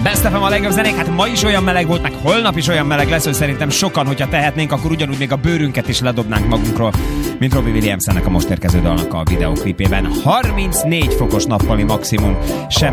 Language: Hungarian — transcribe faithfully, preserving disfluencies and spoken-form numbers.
Best ef em a legjobb zenék, hát ma is olyan meleg volt, meg holnap is olyan meleg lesz, hogy szerintem sokan, hogyha tehetnénk, akkor ugyanúgy még a bőrünket is ledobnánk magunkról, mint Robbie Williamsonnek a most érkező dalnak a videóklipében. harmincnégy fokos nappali maximum, sem